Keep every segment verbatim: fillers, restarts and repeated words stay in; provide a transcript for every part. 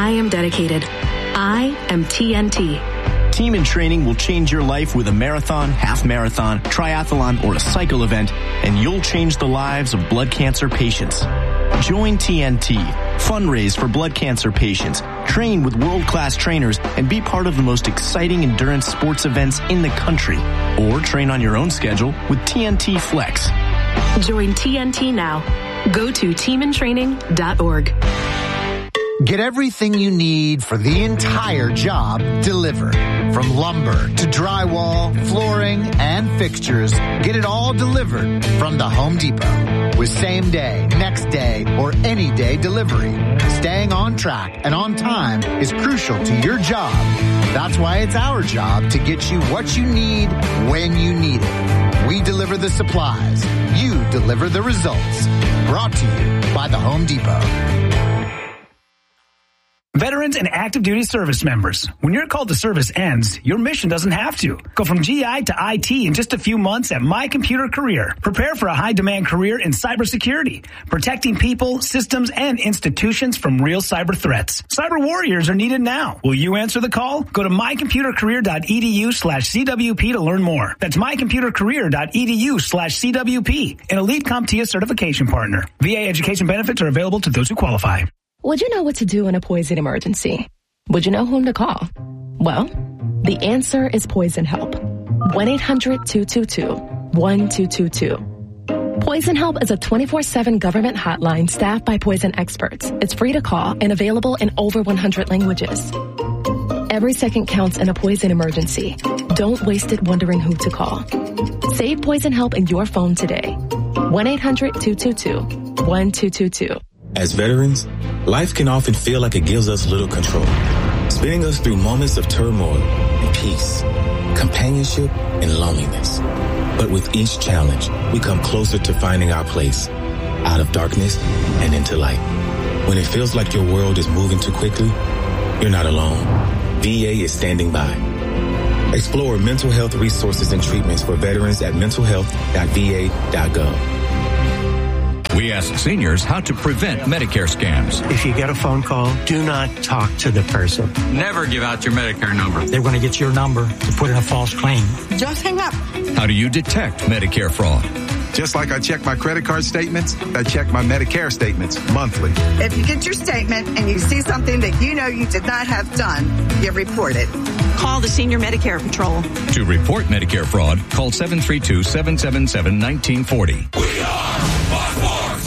I am dedicated. I am T N T. Team in Training will change your life with a marathon, half marathon, triathlon, or a cycle event, and you'll change the lives of blood cancer patients. Join T N T, fundraise for blood cancer patients, train with world-class trainers, and be part of the most exciting endurance sports events in the country. Or train on your own schedule with T N T Flex. Join T N T now. Go to team in training dot org. Get everything you need for the entire job delivered. From lumber to drywall, flooring, and fixtures, get it all delivered from the Home Depot. With same day, next day, or any day delivery. Staying on track and on time is crucial to your job. That's why it's our job to get you what you need when you need it. We deliver the supplies. You deliver the results. Brought to you by the Home Depot. Veterans and active duty service members, when your call to service ends, your mission doesn't have to. Go from G I to I T in just a few months at My Computer Career. Prepare for a high-demand career in cybersecurity, protecting people, systems, and institutions from real cyber threats. Cyber warriors are needed now. Will you answer the call? Go to mycomputercareer.edu slash CWP to learn more. That's mycomputercareer.edu slash CWP, an elite CompTIA certification partner. V A education benefits are available to those who qualify. Would you know what to do in a poison emergency? Would you know whom to call? Well, the answer is Poison Help. one eight hundred two two two one two two two. Poison Help is a twenty-four seven government hotline staffed by poison experts. It's free to call and available in over one hundred languages. Every second counts in a poison emergency. Don't waste it wondering who to call. Save Poison Help in your phone today. one eight hundred two two two one two two two. As veterans, life can often feel like it gives us little control, spinning us through moments of turmoil and peace, companionship and loneliness. But with each challenge, we come closer to finding our place, out of darkness and into light. When it feels like your world is moving too quickly, you're not alone. V A is standing by. Explore mental health resources and treatments for veterans at mental health dot v a dot gov. We ask seniors how to prevent Medicare scams. If you get a phone call, do not talk to the person. Never give out your Medicare number. They're going to get your number to put in a false claim. Just hang up. How do you detect Medicare fraud? Just like I check my credit card statements, I check my Medicare statements monthly. If you get your statement and you see something that you know you did not have done, you report it. Call the Senior Medicare Patrol. To report Medicare fraud, call seven three two, seven seven seven, one nine four zero. We are Fox Sports.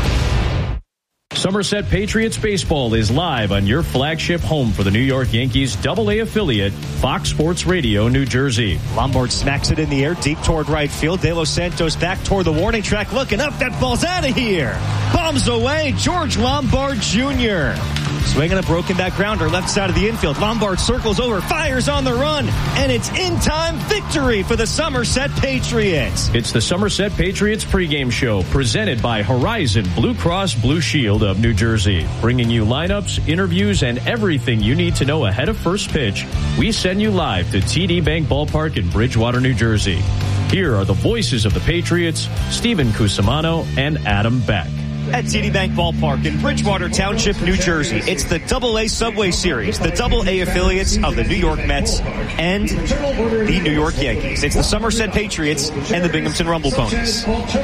Somerset Patriots baseball is live on your flagship home for the New York Yankees double A affiliate, Fox Sports Radio, New Jersey. Lombard smacks it in the air deep toward right field. De Los Santos back toward the warning track, looking up. That ball's out of here. Bombs away. George Lombard Junior Swinging a broken back grounder left side of the infield. Lombard circles over, fires on the run, and it's in-time victory for the Somerset Patriots. It's the Somerset Patriots pregame show presented by Horizon Blue Cross Blue Shield of New Jersey. Bringing you lineups, interviews, and everything you need to know ahead of first pitch. We send you live to T D Bank Ballpark in Bridgewater, New Jersey. Here are the voices of the Patriots, Stephen Cusimano and Adam Beck. At T D Bank Ballpark in Bridgewater Township, New Jersey. It's the double A Subway Series, the double A affiliates of the New York Mets and the New York Yankees. It's the Somerset Patriots and the Binghamton Rumble Ponies.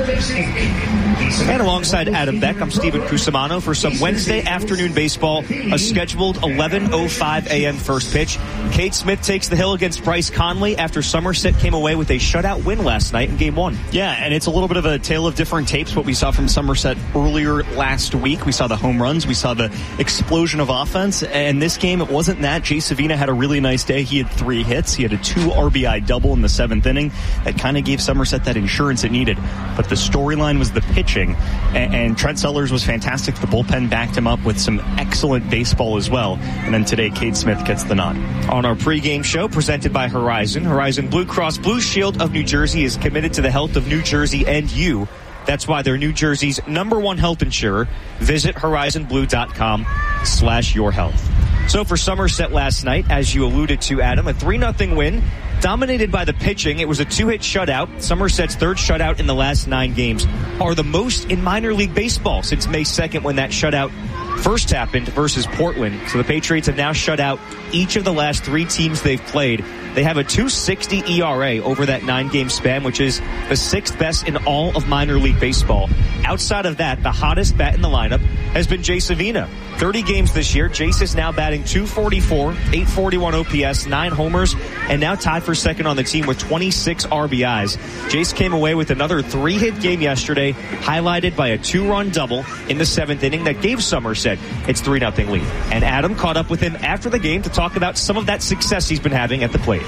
And alongside Adam Beck, I'm Stephen Cusimano for some Wednesday afternoon baseball, a scheduled eleven oh five a.m. first pitch. Kate Smith takes the hill against Bryce Conley after Somerset came away with a shutout win last night in game one. Yeah, and it's a little bit of a tale of different tapes, what we saw from Somerset earlier last week. We saw the home runs. We saw the explosion of offense. And this game, it wasn't that. Jay Savina had a really nice day. He had three hits. He had a two R B I double in the seventh inning. That kind of gave Somerset that insurance it needed. But the storyline was the pitching. And, and Trent Sellers was fantastic. The bullpen backed him up with some excellent baseball as well. And then today, Cade Smith gets the nod. On our pregame show presented by Horizon, Horizon Blue Cross Blue Shield of New Jersey is committed to the health of New Jersey and you. That's why they're New Jersey's number one health insurer. Visit horizon blue dot com slash your health. So for Somerset last night, as you alluded to, Adam, a three nothing win, dominated by the pitching. It was a two-hit shutout. Somerset's third shutout in the last nine games are the most in minor league baseball since May second when that shutout first happened versus Portland. So the Patriots have now shut out each of the last three teams they've played. They have a two sixty E R A over that nine-game span, which is the sixth best in all of minor league baseball. Outside of that, the hottest bat in the lineup has been Jay Savina. thirty games this year. Jace is now batting two forty-four, eight forty-one O P S, nine homers, and now tied for second on the team with twenty-six R B Is. Jace came away with another three-hit game yesterday, highlighted by a two-run double in the seventh inning that gave Somerset its three nothing lead. And Adam caught up with him after the game to talk about some of that success he's been having at the plate.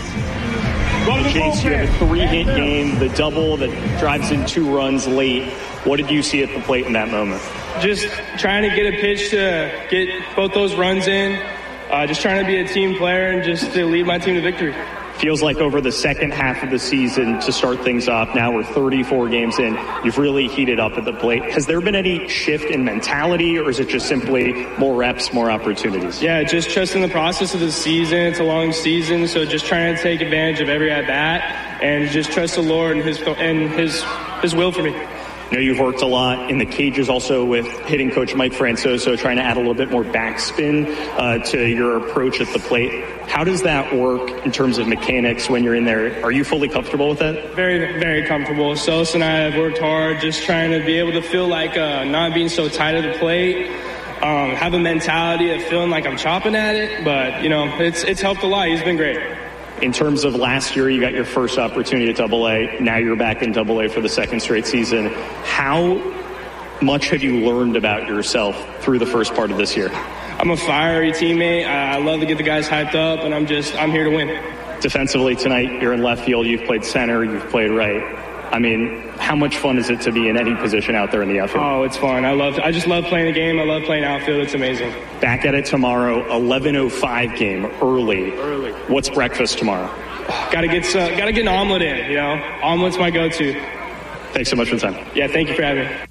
Jace, you have a three-hit game, the double that drives in two runs late. What did you see at the plate in that moment? Just trying to get a pitch to get both those runs in. Uh, just trying to be a team player and just to lead my team to victory. Feels like over the second half of the season to start things off, now we're thirty-four games in, you've really heated up at the plate. Has there been any shift in mentality, or is it just simply more reps, more opportunities? Yeah, just trusting the process of the season. It's a long season, so just trying to take advantage of every at-bat and just trust the Lord and his and his his will for me. I know you've worked a lot in the cages also with hitting coach Mike Francoso, trying to add a little bit more backspin uh, to your approach at the plate. How does that work in terms of mechanics when you're in there? Are you fully comfortable with that? Very, very comfortable. Sos and I have worked hard just trying to be able to feel like uh, not being so tight at the plate. Um, have a mentality of feeling like I'm chopping at it. But, you know, it's it's helped a lot. He's been great. In terms of last year, you got your first opportunity at Double A. Now you're back in Double A for the second straight season. How much have you learned about yourself through the first part of this year? I'm a fiery teammate. I love to get the guys hyped up, and I'm just I'm here to win. Defensively tonight, you're in left field. You've played center. You've played right. I mean, how much fun is it to be in any position out there in the outfield? Oh, it's fun. I love. I just love playing the game. I love playing outfield. It's amazing. Back at it tomorrow, eleven oh five game, early. Early. What's breakfast tomorrow? Got to get uh, got to get an omelet in. You know, omelet's my go-to. Thanks so much for the time. Yeah, thank you for having me.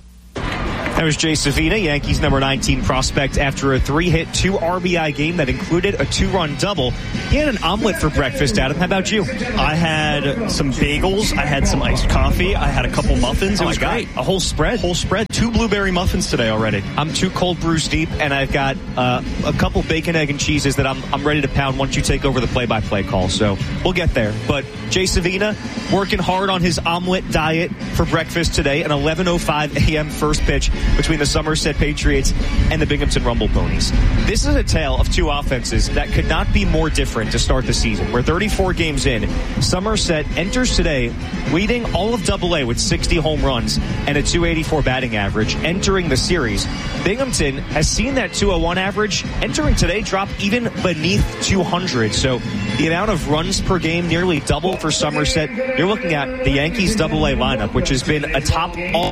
That was Jay Savina, Yankees number nineteen prospect, after a three-hit, two R B I game that included a two-run double. He had an omelet for breakfast, Adam. How about you? I had some bagels. I had some iced coffee. I had a couple muffins. It oh was great. A whole spread? Whole spread. Two blueberry muffins today already. I'm two cold brews deep, and I've got uh, a couple bacon, egg, and cheeses that I'm, I'm ready to pound once you take over the play-by-play call. So we'll get there. But Jay Savina working hard on his omelet diet for breakfast today, an eleven oh five a.m. first pitch between the Somerset Patriots and the Binghamton Rumble Ponies. This is a tale of two offenses that could not be more different to start the season. We're thirty-four games in. Somerset enters today leading all of Double A with sixty home runs and a two eighty-four batting average entering the series. Binghamton has seen that two oh one average entering today drop even beneath two hundred. So the amount of runs per game nearly double for Somerset. You're looking at the Yankees Double A lineup, which has been atop all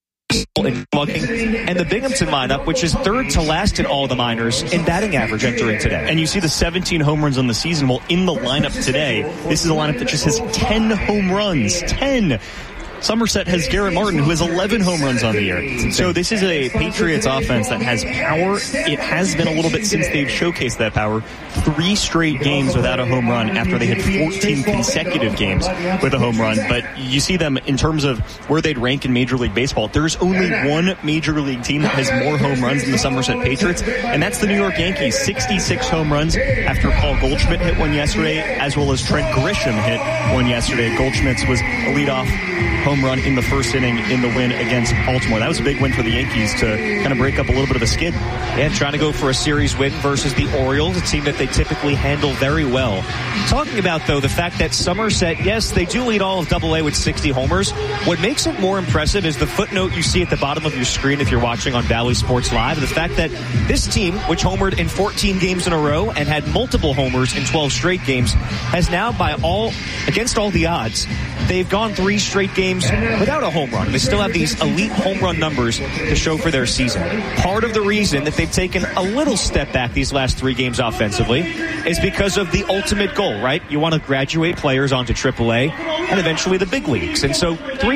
in slugging, and the Binghamton lineup, which is third to last in all the minors in batting average entering today. And you see the seventeen home runs on the season. Well, in the lineup today, this is a lineup that just has ten home runs. ten! Somerset has Garrett Martin, who has eleven home runs on the year. So this is a Patriots offense that has power. It has been a little bit since they've showcased that power. Three straight games without a home run after they had fourteen consecutive games with a home run. But you see them in terms of where they'd rank in Major League Baseball. There's only one Major League team that has more home runs than the Somerset Patriots, and that's the New York Yankees. sixty-six home runs after Paul Goldschmidt hit one yesterday, as well as Trent Grisham hit one yesterday. Goldschmidt's was a leadoff home run in the first inning in the win against Baltimore. That was a big win for the Yankees to kind of break up a little bit of a skid. And trying to go for a series win versus the Orioles, a team that they typically handle very well. Talking about, though, the fact that Somerset, yes, they do lead all of Double A with sixty homers. What makes it more impressive is the footnote you see at the bottom of your screen if you're watching on Valley Sports Live. The fact that this team, which homered in fourteen games in a row and had multiple homers in twelve straight games, has now, by all, against all the odds, they've gone three straight games without a home run. They still have these elite home run numbers to show for their season. Part of the reason that they've taken a little step back these last three games offensively is because of the ultimate goal, right? You want to graduate players onto triple A and eventually the big leagues. And so three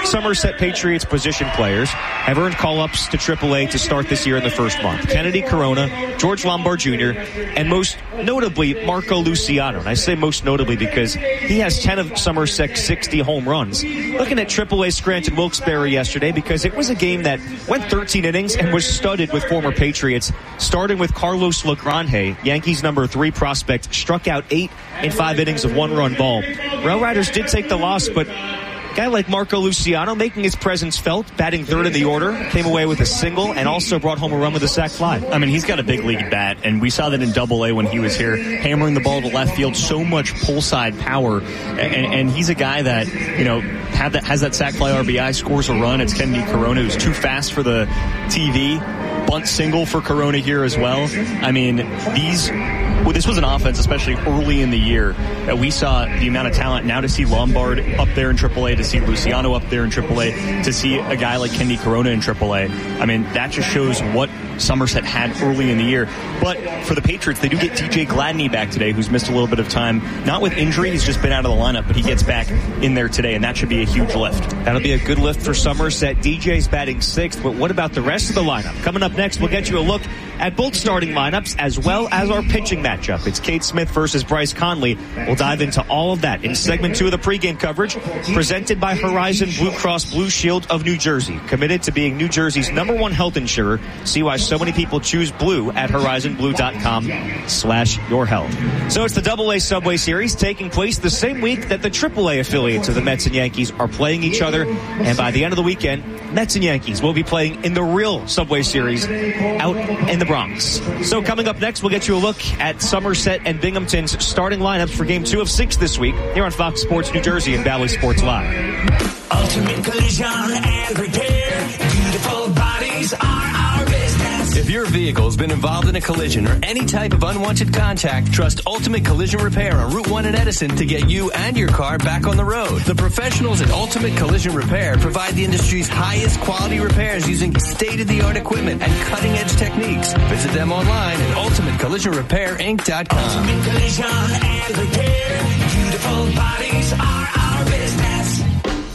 Somerset Patriots position players have earned call-ups to triple A to start this year in the first month. Kennedy Corona, George Lombard Junior, and most notably Marco Luciano. And I say most notably because he has ten of Somerset's sixty home runs. Looking at triple A Scranton Wilkes-Barre yesterday, because it was a game that went thirteen innings and was studded with former Patriots, starting with Carlos Lagrange, Yankees number three prospect, struck out eight in five innings of one-run ball. Rail Riders did take the loss, but a guy like Marco Luciano, making his presence felt, batting third in the order, came away with a single and also brought home a run with a sac fly. I mean, he's got a big league bat, and we saw that in Double A when he was here, hammering the ball to left field, so much pull side power, and, and he's a guy that, you know, have that, has that sac fly R B I, scores a run. It's Kennedy Corona, who's too fast for the T V. Bunt single for Corona here as well. I mean, these... Well, this was an offense, especially early in the year, that we saw the amount of talent. Now to see Lombard up there in triple A, to see Luciano up there in triple A, to see a guy like Kennedy Corona in triple A. I mean, that just shows what Somerset had early in the year. But for the Patriots, they do get D J Gladney back today, who's missed a little bit of time. Not with injury, he's just been out of the lineup, but he gets back in there today, and that should be a huge lift. That'll be a good lift for Somerset. D J's batting sixth, but what about the rest of the lineup? Coming up next, we'll get you a look at both starting lineups as well as our pitching matchup. It's Cade Smith versus Bryce Conley. We'll dive into all of that in segment two of the pregame coverage, presented by Horizon Blue Cross Blue Shield of New Jersey, committed to being New Jersey's number one health insurer. See why so many people choose blue at horizon blue dot com slash your health. So it's the Double A Subway Series taking place the same week that the Triple A affiliates of the Mets and Yankees are playing each other, and by the end of the weekend, Mets and Yankees will be playing in the real Subway Series out in the Bronx. So coming up next, we'll get you a look at Somerset and Binghamton's starting lineups for Game two of six this week here on Fox Sports New Jersey and Valley Sports Live. Ultimate Collision and Repair. Beautiful bodies are our business. If your vehicle's been involved in a collision or any type of unwanted contact, trust Ultimate Collision Repair on Route one in Edison to get you and your car back on the road. The professionals at Ultimate Collision Repair provide the industry's highest quality repairs using state-of-the-art equipment and cutting-edge techniques. Visit them online at ultimate collision repair inc dot com. Ultimate Collision and Repair. Beautiful bodies are our business.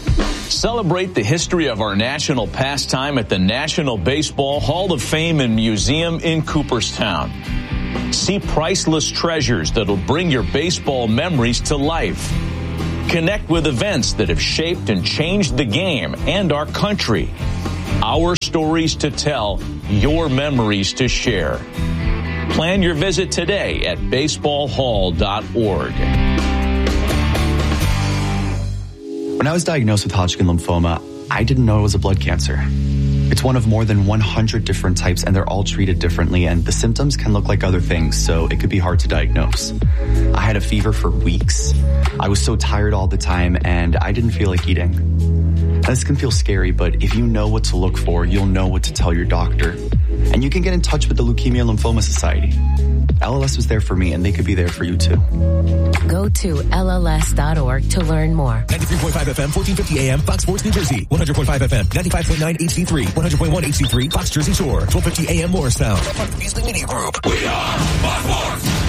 Celebrate the history of our national pastime at the National Baseball Hall of Fame and Museum in Cooperstown. See priceless treasures that'll bring your baseball memories to life. Connect with events that have shaped and changed the game and our country. Our stories to tell, your memories to share. Plan your visit today at baseball hall dot org. When I was diagnosed with Hodgkin lymphoma, I didn't know it was a blood cancer. It's one of more than one hundred different types, and they're all treated differently, and the symptoms can look like other things, so it could be hard to diagnose. I had a fever for weeks. I was so tired all the time, and I didn't feel like eating. This can feel scary, but if you know what to look for, you'll know what to tell your doctor. And you can get in touch with the Leukemia Lymphoma Society. L L S was there for me, and they could be there for you, too. Go to L L S dot org to learn more. ninety-three point five F M, fourteen fifty A M, Fox Sports New Jersey. one hundred point five F M, ninety-five point nine H D three. one hundred point one H D three, Fox Jersey Shore. twelve fifty A M Morristown. Part of the Beasley Media Group. We are Fox Sports.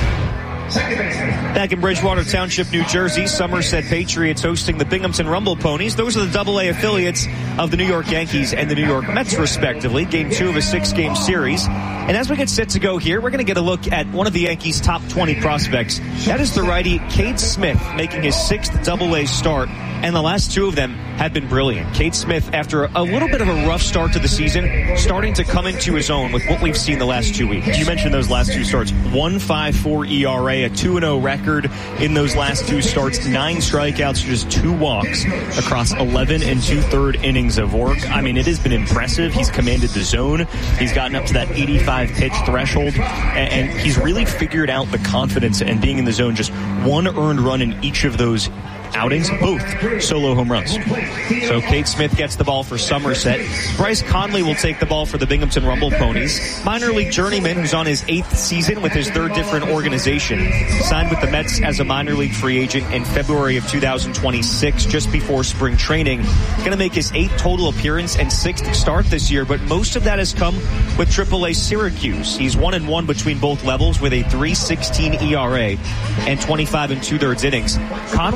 Back in Bridgewater Township, New Jersey, Somerset Patriots hosting the Binghamton Rumble Ponies. Those are the Double A affiliates of the New York Yankees and the New York Mets, respectively. Game two of a six-game series. And as we get set to go here, we're going to get a look at one of the Yankees' top twenty prospects. That is the righty Cade Smith, making his sixth Double A start. And the last two of them have been brilliant. Cade Smith, after a little bit of a rough start to the season, starting to come into his own with what we've seen the last two weeks. You mentioned those last two starts. one point five four E R A, a two and oh record in those last two starts. Nine strikeouts, just two walks across eleven and two-third innings of work. I mean, it has been impressive. He's commanded the zone. He's gotten up to that eighty-five pitch threshold, and, and he's really figured out the confidence and being in the zone. Just one earned run in each of those outings, both solo home runs. So Cade Smith gets the ball for Somerset. Bryce Conley will take the ball for the Binghamton Rumble Ponies. Minor league journeyman who's on his eighth season with his third different organization. Signed with the Mets as a minor league free agent in February of two thousand twenty-six, just before spring training. Going to make his eighth total appearance and sixth start this year, but most of that has come with Triple A Syracuse. He's one and one between both levels with a three sixteen E R A and twenty-five and two-thirds innings. Conley has not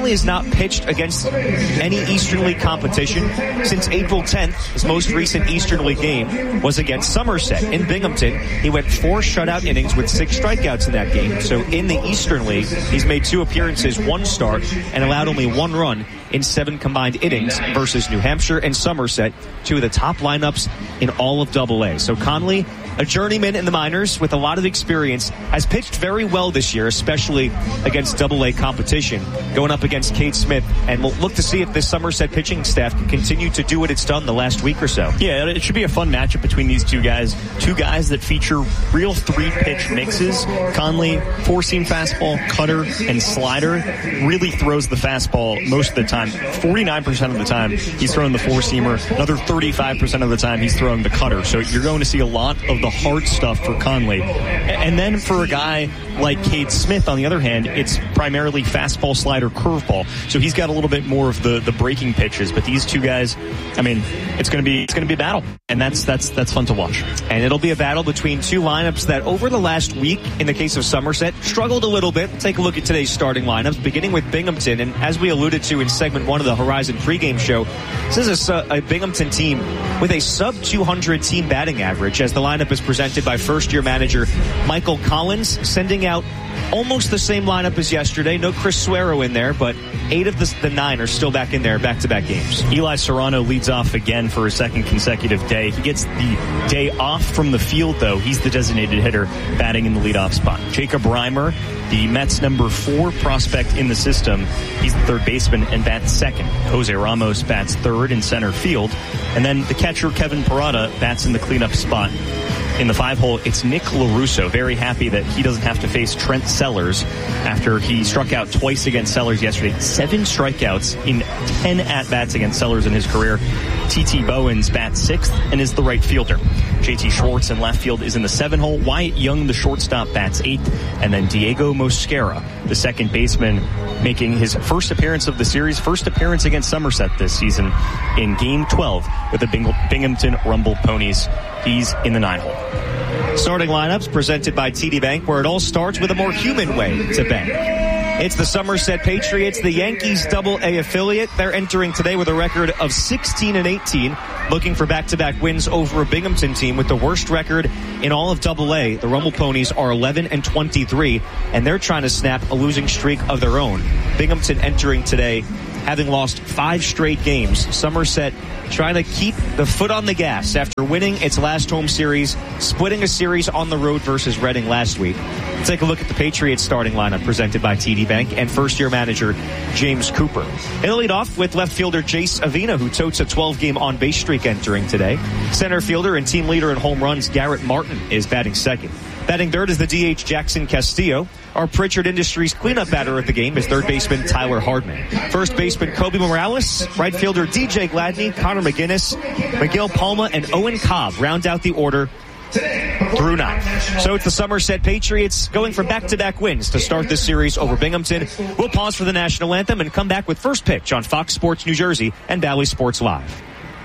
not pitched against any Eastern League competition since April tenth. His most recent Eastern League game was against Somerset in Binghamton. He went four shutout innings with six strikeouts in that game. So in the Eastern League, he's made two appearances, one start, and allowed only one run in seven combined innings versus New Hampshire and Somerset, two of the top lineups in all of Double A. So Conley, a journeyman in the minors with a lot of experience, has pitched very well this year, especially against Double A competition, going up against Cade Smith. And we'll look to see if this Somerset pitching staff can continue to do what it's done the last week or so. Yeah, it should be a fun matchup between these two guys. Two guys that feature real three-pitch mixes. Conley, four-seam fastball, cutter, and slider. Really throws the fastball most of the time. forty-nine percent of the time, he's throwing the four-seamer. Another thirty-five percent of the time, he's throwing the cutter. So you're going to see a lot of the hard stuff for Conley. And then for a guy like Cade Smith, on the other hand, it's primarily fastball, slider, curveball. So he's got a little bit more of the, the breaking pitches. But these two guys, I mean, it's going to be it's going to be a battle, and that's that's that's fun to watch. And it'll be a battle between two lineups that over the last week, in the case of Somerset, struggled a little bit. We'll take a look at today's starting lineups, beginning with Binghamton. And as we alluded to in segment one of the Horizon pregame show, this is a, a Binghamton team with a sub two hundred team batting average, as the lineup is presented by first-year manager Michael Collins, sending out almost the same lineup as yesterday. No Chris Suero in there, but eight of the, the nine are still back in there, back-to-back games. Eli Serrano leads off again for a second consecutive day. He gets the day off from the field, though. He's the designated hitter batting in the leadoff spot. Jacob Reimer, the Mets' number four prospect in the system, he's the third baseman and bats second. Jose Ramos bats third in center field. And then the catcher, Kevin Parada, bats in the cleanup spot. In the five hole, it's Nick LaRusso. Very happy that he doesn't have to face Trent Sellers after he struck out twice against Sellers yesterday. Seven strikeouts in ten at-bats against Sellers in his career. T T Bowens bats sixth and is the right fielder. J T Schwartz in left field is in the seven hole. Wyatt Young, the shortstop, bats eighth. And then Diego Mosquera, the second baseman, making his first appearance of the series, first appearance against Somerset this season in Game twelve with the Bing- Binghamton Rumble Ponies. He's in the nine hole. Starting lineups presented by T D Bank, where it all starts with a more human way to bank. It's the Somerset Patriots, the Yankees Double A affiliate. They're entering today with a record of sixteen and eighteen, looking for back-to-back wins over a Binghamton team with the worst record in all of Double A. The Rumble Ponies are eleven and twenty-three, and they're trying to snap a losing streak of their own. Binghamton entering today having lost five straight games. Somerset trying to keep the foot on the gas after winning its last home series, splitting a series on the road versus Reading last week. Let's take a look at the Patriots starting lineup presented by T D Bank and first-year manager James Cooper. It'll lead off with left fielder Jace Avina, who totes a twelve-game on-base streak entering today. Center fielder and team leader in home runs Garrett Martin is batting second. Batting third is the D H Jackson Castillo. Our Pritchard Industries cleanup batter of the game is third baseman Tyler Hardman. First baseman Kobe Morales, right fielder D J Gladney, Connor McGinnis, Miguel Palma, and Owen Cobb round out the order through nine. So it's the Somerset Patriots going for back-to-back wins to start this series over Binghamton. We'll pause for the national anthem and come back with First Pitch on Fox Sports New Jersey and Bally Sports Live.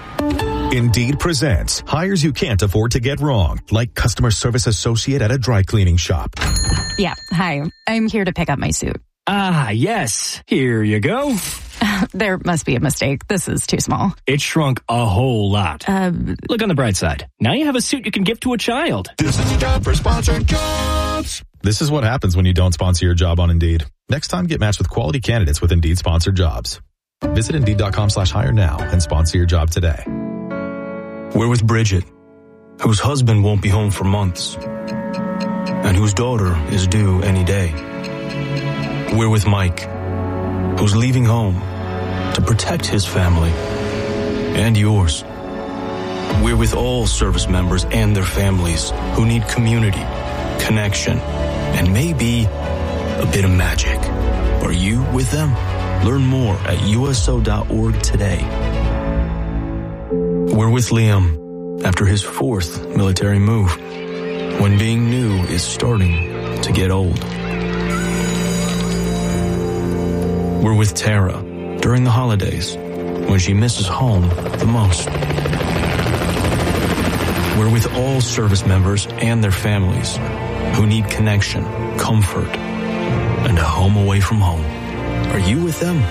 Indeed presents hires you can't afford to get wrong, like customer service associate at a dry cleaning shop. Yeah, hi. I'm here to pick up my suit. Ah, yes. Here you go. There must be a mistake. This is too small. It shrunk a whole lot. Uh, Look on the bright side. Now you have a suit you can give to a child. This is time for sponsored jobs. This is what happens when you don't sponsor your job on Indeed. Next time, get matched with quality candidates with Indeed sponsored jobs. Visit Indeed.com slash hire now and sponsor your job today. We're with Bridget, whose husband won't be home for months, and whose daughter is due any day. We're with Mike, who's leaving home to protect his family and yours. We're with all service members and their families who need community, connection, and maybe a bit of magic. Are you with them? Learn more at U S O dot org today. We're with Liam after his fourth military move, when being new is starting to get old. We're with Tara during the holidays, when she misses home the most. We're with all service members and their families who need connection, comfort, and a home away from home. Are you with them?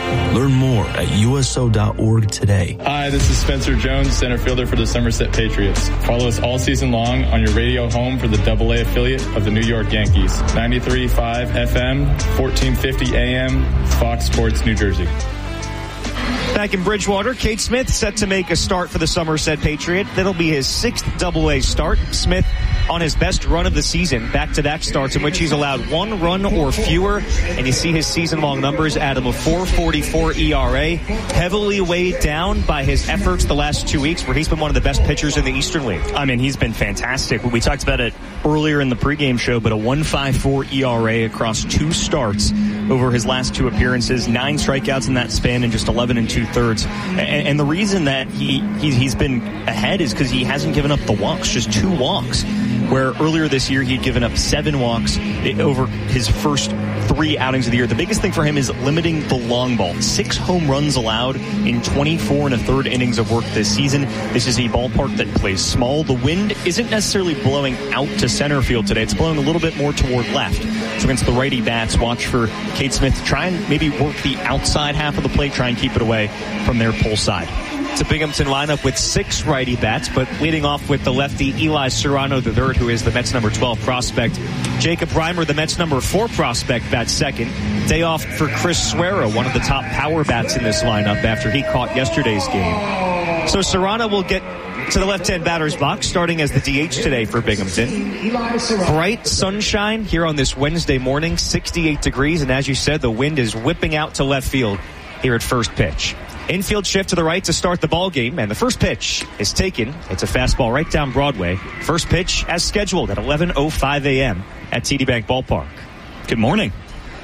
Learn more at U S O dot org today. Hi, this is Spencer Jones, center fielder for the Somerset Patriots. Follow us all season long on your radio home for the double A affiliate of the New York Yankees. ninety-three point five F M, fourteen fifty A M, Fox Sports, New Jersey. Back in Bridgewater, Cade Smith set to make a start for the Somerset Patriot. That'll be his sixth double A start. Smith on his best run of the season, back-to-back starts in which he's allowed one run or fewer, and you see his season-long numbers add him a four forty-four E R A, heavily weighed down by his efforts the last two weeks where he's been one of the best pitchers in the Eastern League. I mean, he's been fantastic. We talked about it earlier in the pregame show, but a one fifty-four E R A across two starts over his last two appearances, nine strikeouts in that span, and just eleven and two-thirds. And, and the reason that he, he, he's been ahead is because he hasn't given up the walks, just two walks, where earlier this year he'd given up seven walks over his first three outings of the year. The biggest thing for him is limiting the long ball. Six home runs allowed in twenty-four and a third innings of work this season. This is a ballpark that plays small. The wind isn't necessarily blowing out to center field today. It's blowing a little bit more toward left. So against the righty bats, watch for Cade Smith to try and maybe work the outside half of the plate, try and keep it away from their pull side. It's a Binghamton lineup with six righty bats, but leading off with the lefty Eli Serrano the third, who is the Mets number twelve prospect. Jacob Reimer, the Mets number four prospect, bats second. Day off for Chris Suero, one of the top power bats in this lineup after he caught yesterday's game. So Serrano will get to the left-hand batter's box, starting as the D H today for Binghamton. Bright sunshine here on this Wednesday morning, sixty-eight degrees, and as you said, the wind is whipping out to left field here at first pitch. Infield shift to the right to start the ball game, and the first pitch is taken. It's a fastball right down Broadway. First pitch as scheduled at eleven oh five A M at T D Bank Ballpark. Good morning.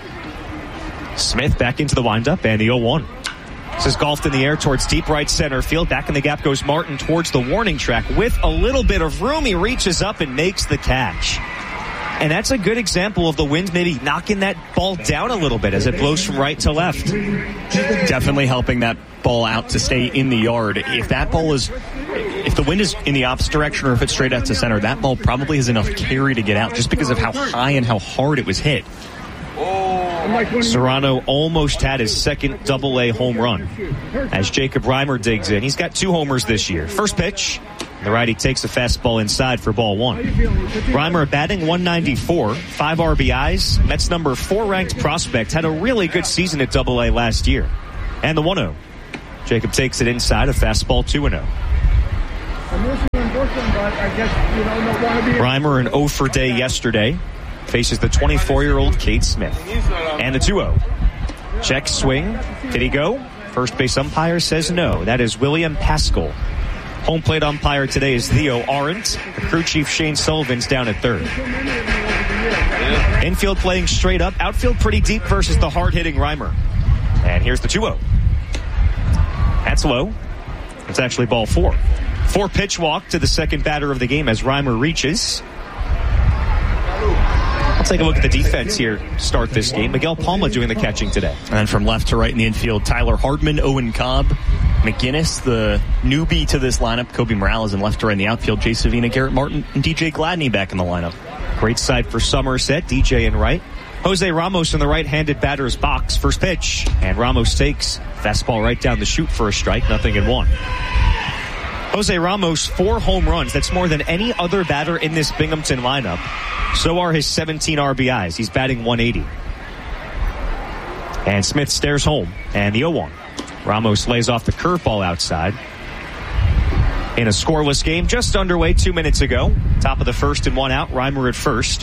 Smith back into the windup, and the oh one. This is golfed in the air towards deep right center field. Back in the gap goes Martin towards the warning track. With a little bit of room, he reaches up and makes the catch. And that's a good example of the wind maybe knocking that ball down a little bit as it blows from right to left. Definitely helping that ball out to stay in the yard. If that ball is, if the wind is in the opposite direction or if it's straight out to center, that ball probably has enough carry to get out just because of how high and how hard it was hit. Serrano almost had his second double A home run as Jacob Reimer digs in. He's got two homers this year. First pitch, the righty takes a fastball inside for ball one. Reimer batting one ninety-four, five R B Is. Mets number four ranked prospect, had a really good season at double A last year. And the one oh. Jacob takes it inside, a fastball two and oh. Reimer an oh for day yesterday. Faces the twenty-four-year-old Cade Smith. And the two oh. Check swing. Did he go? First base umpire says no. That is William Pascal. Home plate umpire today is Theo Arendt. The crew chief Shane Sullivan's down at third. Infield playing straight up. Outfield pretty deep versus the hard-hitting Reimer. And here's the two oh. That's low. It's actually ball four. Four pitch walk to the second batter of the game as Reimer reaches. I'll take a look at the defense here to start this game. Miguel Palma doing the catching today. And then from left to right in the infield, Tyler Hardman, Owen Cobb, McGinnis, the newbie to this lineup, Kobe Morales, and left to right in the outfield, Jay Savina, Garrett Martin, and D J Gladney back in the lineup. Great side for Somerset, D J in right. Jose Ramos in the right-handed batter's box. First pitch, and Ramos takes fastball right down the chute for a strike, nothing in one. Jose Ramos, four home runs. That's more than any other batter in this Binghamton lineup. So are his seventeen R B Is. He's batting one eighty. And Smith stares home. And the oh one. Ramos lays off the curveball outside. In a scoreless game just underway two minutes ago. Top of the first and one out. Reimer at first.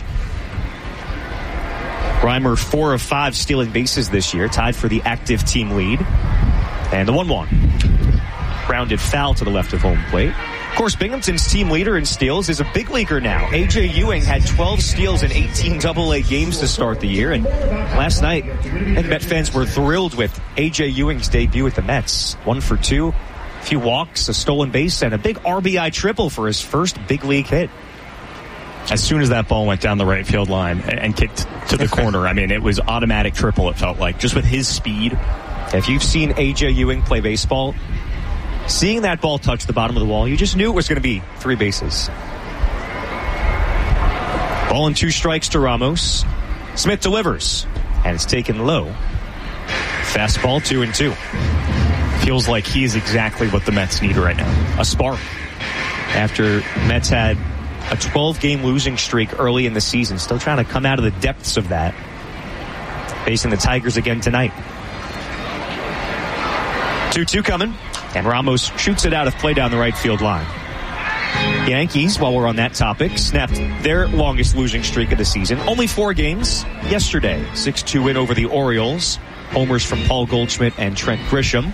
Reimer four of five stealing bases this year. Tied for the active team lead. And the one one. Grounded foul to the left of home plate. Of course, Binghamton's team leader in steals is a big leaguer now. A J Ewing had twelve steals in eighteen double A games to start the year. And last night, I think Met fans were thrilled with A J Ewing's debut at the Mets. One for two, a few walks, a stolen base, and a big R B I triple for his first big league hit. As soon as that ball went down the right field line and kicked to the corner, I mean, it was automatic triple, it felt like, just with his speed. If you've seen A J Ewing play baseball, seeing that ball touch the bottom of the wall, you just knew it was going to be three bases. Ball and two strikes to Ramos. Smith delivers, and it's taken low. Fastball, two and two. Feels like he is exactly what the Mets need right now. A spark. After Mets had a twelve-game losing streak early in the season. Still trying to come out of the depths of that. Facing the Tigers again tonight. two two coming. And Ramos shoots it out of play down the right field line. Yankees, while we're on that topic, snapped their longest losing streak of the season. Only four games yesterday. six two win over the Orioles. Homers from Paul Goldschmidt and Trent Grisham.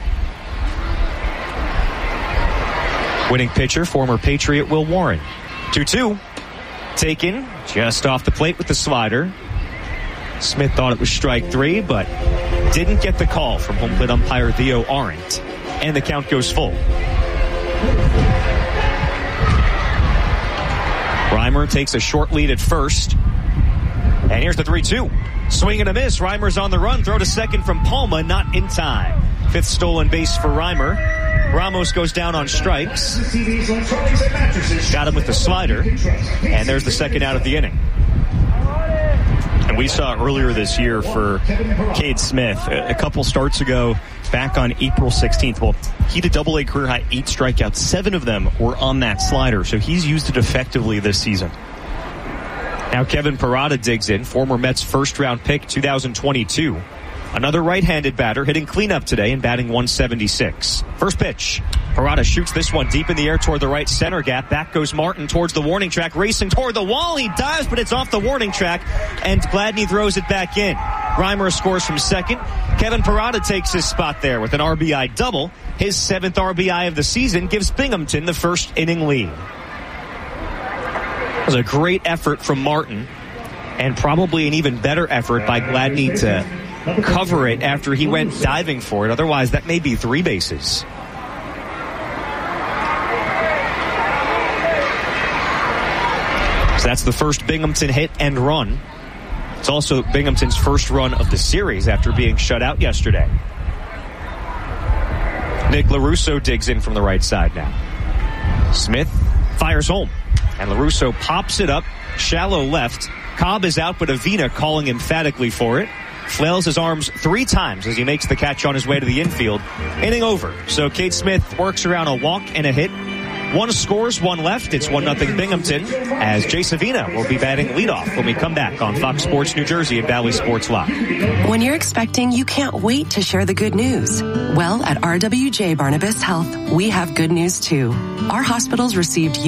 Winning pitcher, former Patriot Will Warren. two two. Taken just off the plate with the slider. Smith thought it was strike three, but didn't get the call from home plate umpire Theo Arendt. And the count goes full. Reimer takes a short lead at first. And here's the three two. Swing and a miss. Reimer's on the run. Throw to second from Palma. Not in time. Fifth stolen base for Reimer. Ramos goes down on strikes. Got him with the slider. And there's the second out of the inning. And we saw earlier this year for Cade Smith, a couple starts ago, back on April sixteenth. Well, he had a double-A career high eight strikeouts. Seven of them were on that slider, so he's used it effectively this season. Now Kevin Parada digs in, former Mets first-round pick, two thousand twenty-two. Another right-handed batter hitting cleanup today and batting one seventy-six. First pitch. Parada shoots this one deep in the air toward the right center gap. Back goes Martin towards the warning track, racing toward the wall. He dives, but it's off the warning track, and Gladney throws it back in. Reimer scores from second. Kevin Parada takes his spot there with an R B I double. His seventh R B I of the season gives Binghamton the first inning lead. It was a great effort from Martin, and probably an even better effort by Gladney to cover it after he went diving for it. Otherwise, that may be three bases. So that's the first Binghamton hit and run. It's also Binghamton's first run of the series after being shut out yesterday. Nick LaRusso digs in from the right side now. Smith fires home, and LaRusso pops it up, shallow left. Cobb is out, but Avina calling emphatically for it. Flails his arms three times as he makes the catch on his way to the infield. Inning over. So Cade Smith works around a walk and a hit. One scores, one left. It's one nothing Binghamton as Jay Savina will be batting leadoff when we come back on Fox Sports New Jersey and Valley Sports Live. When you're expecting, you can't wait to share the good news. Well, at R W J Barnabas Health, we have good news too. Our hospitals received